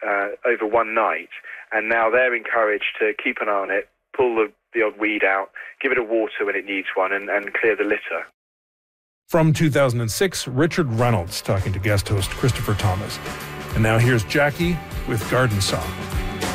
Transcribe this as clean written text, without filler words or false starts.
over one night, and now they're encouraged to keep an eye on it, pull the odd weed out, give it a water when it needs one, and clear the litter. From 2006, Richard Reynolds talking to guest host Christopher Thomas. And now here's Jackie with Garden Song.